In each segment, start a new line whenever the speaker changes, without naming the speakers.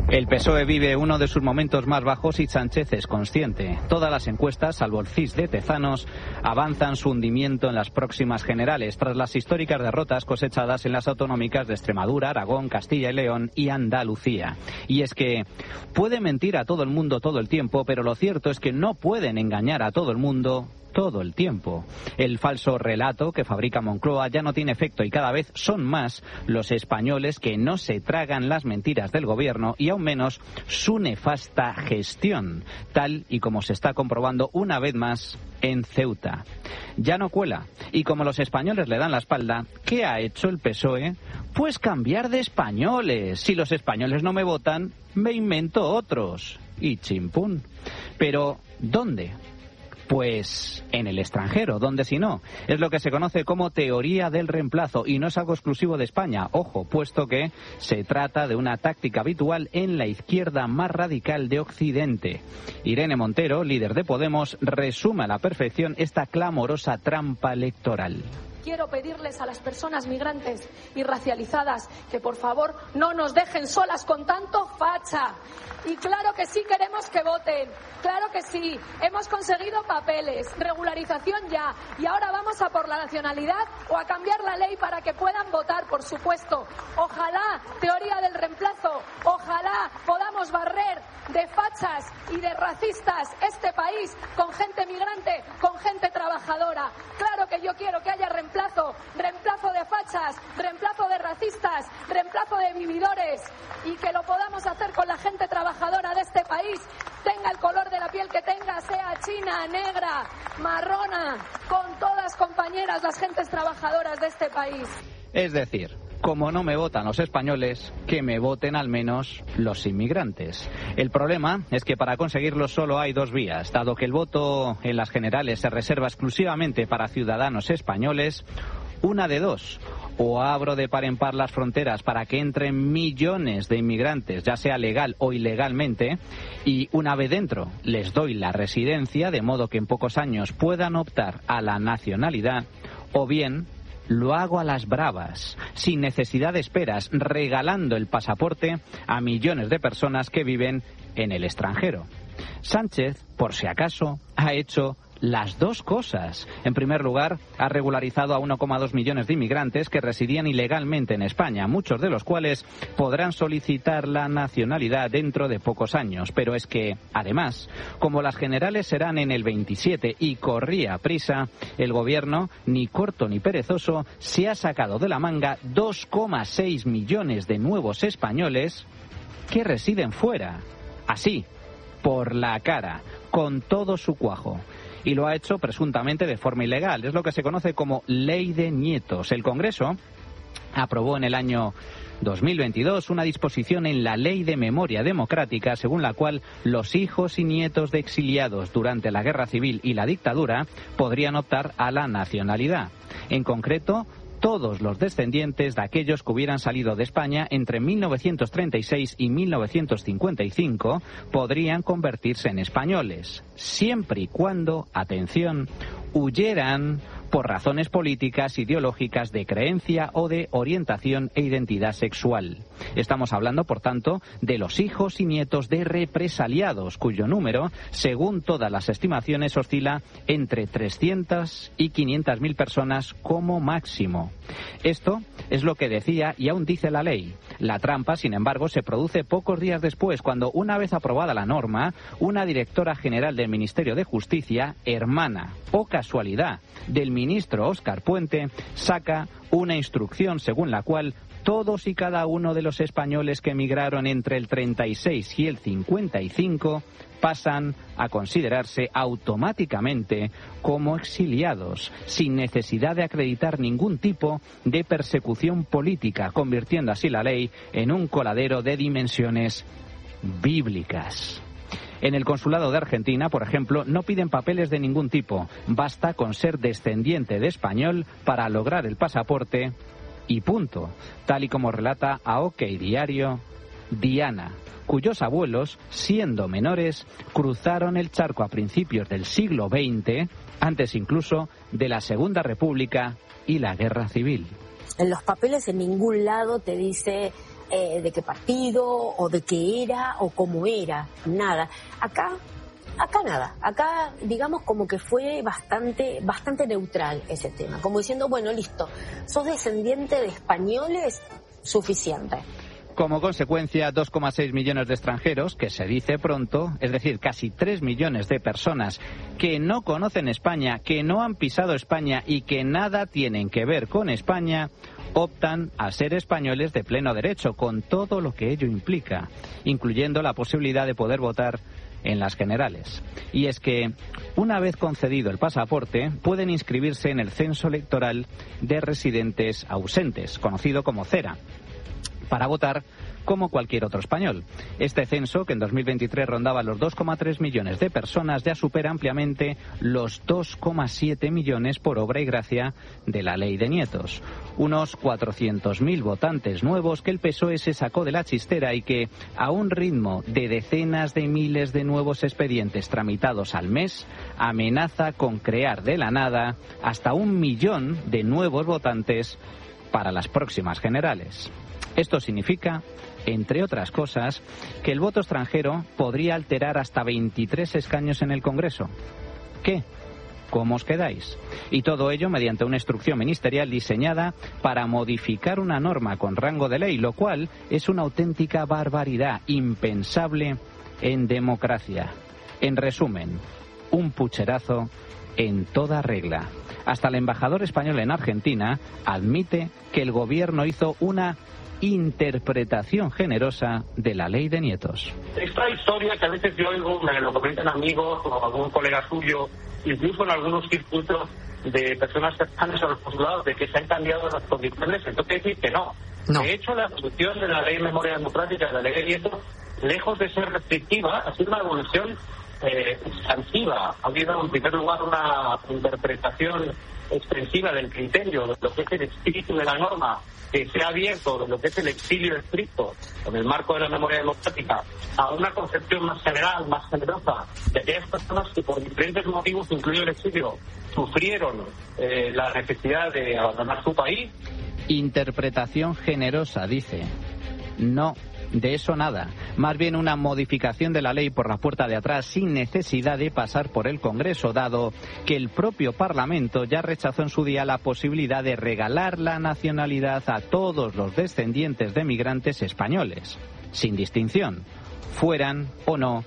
El PSOE vive uno de sus momentos más bajos y Sánchez es consciente. Todas las encuestas, salvo el CIS de Tezanos, avanzan su hundimiento en las próximas generales, tras las históricas derrotas cosechadas en las autonómicas de Extremadura, Aragón, Castilla y León y Andalucía. Y es que puede mentir a todo el mundo todo el tiempo, pero lo cierto es que no pueden engañar a todo el mundo todo el tiempo. El falso relato que fabrica Moncloa ya no tiene efecto y cada vez son más los españoles que no se tragan las mentiras del gobierno y aún menos su nefasta gestión, tal y como se está comprobando una vez más en Ceuta. Ya no cuela. Y como los españoles le dan la espalda, ¿qué ha hecho el PSOE? Pues cambiar de españoles. Si los españoles no me votan, me invento otros. Y chimpún. Pero, ¿dónde? Pues en el extranjero, donde si no. Es lo que se conoce como teoría del reemplazo y no es algo exclusivo de España, ojo, puesto que se trata de una táctica habitual en la izquierda más radical de Occidente. Irene Montero, líder de Podemos, resume a la perfección esta clamorosa trampa electoral.
Quiero pedirles a las personas migrantes y racializadas que por favor no nos dejen solas con tanto facha. Y claro que sí queremos que voten, claro que sí, hemos conseguido papeles, regularización ya, y ahora vamos a por la nacionalidad o a cambiar la ley para que puedan votar, por supuesto. Ojalá, teoría del reemplazo, ojalá podamos barrer de fachas y de racistas este país con gente migrante, con gente trabajadora. Claro que yo quiero que haya reemplazo de fachas, reemplazo de racistas, reemplazo de vividores y que lo podamos hacer con la gente trabajadora de este país, tenga el color de la piel que tenga, sea china, negra, marrona, con todas compañeras las gentes trabajadoras de este país.
Es decir, como no me votan los españoles, que me voten al menos los inmigrantes. El problema es que para conseguirlo solo hay dos vías. Dado que el voto en las generales se reserva exclusivamente para ciudadanos españoles, una de dos. O abro de par en par las fronteras para que entren millones de inmigrantes, ya sea legal o ilegalmente, y una vez dentro les doy la residencia, de modo que en pocos años puedan optar a la nacionalidad, o bien lo hago a las bravas, sin necesidad de esperas, regalando el pasaporte a millones de personas que viven en el extranjero. Sánchez, por si acaso, ha hecho las dos cosas. En primer lugar, ha regularizado a 1,2 millones de inmigrantes que residían ilegalmente en España, muchos de los cuales podrán solicitar la nacionalidad dentro de pocos años. Pero es que, además, como las generales serán en el 27 y corría prisa, el gobierno, ni corto ni perezoso, se ha sacado de la manga 2,6 millones de nuevos españoles que residen fuera. Así, por la cara, con todo su cuajo. Y lo ha hecho presuntamente de forma ilegal. Es lo que se conoce como Ley de Nietos. El Congreso aprobó en el año 2022 una disposición en la Ley de Memoria Democrática según la cual los hijos y nietos de exiliados durante la Guerra Civil y la dictadura podrían optar a la nacionalidad. En concreto, todos los descendientes de aquellos que hubieran salido de España entre 1936 y 1955 podrían convertirse en españoles, siempre y cuando, atención, huyeran por razones políticas, ideológicas, de creencia o de orientación e identidad sexual. Estamos hablando, por tanto, de los hijos y nietos de represaliados, cuyo número, según todas las estimaciones, oscila entre 300 y 500.000 personas como máximo. Esto es lo que decía y aún dice la ley. La trampa, sin embargo, se produce pocos días después, cuando, una vez aprobada la norma, una directora general del Ministerio de Justicia, hermana, o casualidad, del ministro Óscar Puente, saca una instrucción según la cual todos y cada uno de los españoles que emigraron entre el 36 y el 55 pasan a considerarse automáticamente como exiliados, sin necesidad de acreditar ningún tipo de persecución política, convirtiendo así la ley en un coladero de dimensiones bíblicas. En el consulado de Argentina, por ejemplo, no piden papeles de ningún tipo. Basta con ser descendiente de español para lograr el pasaporte y punto. Tal y como relata a OK Diario Diana, cuyos abuelos, siendo menores, cruzaron el charco a principios del siglo XX, antes incluso de la Segunda República y la Guerra Civil.
En los papeles en ningún lado te dice de qué partido, o de qué era, o cómo era, nada. Acá nada, acá digamos como que fue bastante neutral ese tema, como diciendo, bueno, listo, sos descendiente de españoles, suficiente.
Como consecuencia, 2,6 millones de extranjeros, que se dice pronto, es decir, casi 3 millones de personas que no conocen España, que no han pisado España y que nada tienen que ver con España, optan a ser españoles de pleno derecho, con todo lo que ello implica, incluyendo la posibilidad de poder votar en las generales. Y es que, una vez concedido el pasaporte, pueden inscribirse en el censo electoral de residentes ausentes, conocido como CERA, para votar como cualquier otro español. Este censo, que en 2023 rondaba los 2,3 millones de personas, ya supera ampliamente los 2,7 millones por obra y gracia de la ley de nietos. Unos 400.000 votantes nuevos que el PSOE se sacó de la chistera y que, a un ritmo de decenas de miles de nuevos expedientes tramitados al mes, amenaza con crear de la nada hasta 1 millón de nuevos votantes para las próximas generales. Esto significa, entre otras cosas, que el voto extranjero podría alterar hasta 23 escaños en el Congreso. ¿Qué? ¿Cómo os quedáis? Y todo ello mediante una instrucción ministerial diseñada para modificar una norma con rango de ley, lo cual es una auténtica barbaridad, impensable en democracia. En resumen, un pucherazo en toda regla. Hasta el embajador español en Argentina admite que el gobierno hizo una interpretación generosa de la ley de nietos.
Esta historia que a veces yo oigo, me lo comentan amigos o algún colega suyo, incluso en algunos circuitos de personas cercanas a los consulados, de que se han cambiado las condiciones, entonces decir que no. De hecho, la evolución de la ley de memoria democrática, de la ley de nietos, lejos de ser restrictiva, ha sido una evolución expansiva. Ha habido en primer lugar una interpretación extensiva del criterio, de lo que es el espíritu de la norma, que se ha abierto de lo que es el exilio estricto en el marco de la memoria democrática a una concepción más general, más generosa de aquellas personas que por diferentes motivos, incluido el exilio, sufrieron la necesidad de abandonar su país.
Interpretación generosa, dice. No, de eso nada. Más bien una modificación de la ley por la puerta de atrás sin necesidad de pasar por el Congreso, dado que el propio Parlamento ya rechazó en su día la posibilidad de regalar la nacionalidad a todos los descendientes de migrantes españoles, sin distinción, fueran o no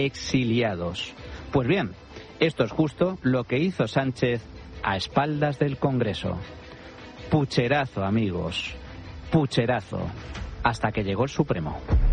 exiliados. Pues bien, esto es justo lo que hizo Sánchez a espaldas del Congreso. Pucherazo, amigos, pucherazo. Hasta que llegó el Supremo.